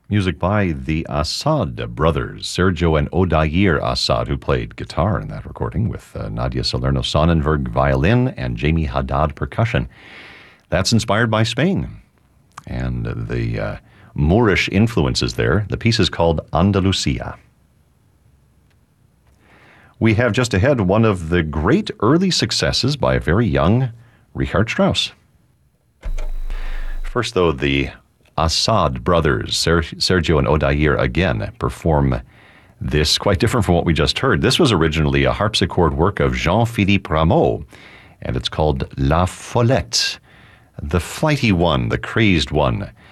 Music by the Assad brothers, Sergio and Odair Assad, who played guitar in that recording, with Nadia Salerno Sonnenberg violin and Jamie Haddad percussion. That's inspired by Spain and the Moorish influences there. The piece is called Andalusia. We have just ahead one of the great early successes by a very young Richard Strauss. First, though, the Assad brothers, Sergio and Odair, again perform this, quite different from what we just heard. This was originally a harpsichord work of Jean-Philippe Rameau, and it's called La Follette, the flighty one, the crazed one.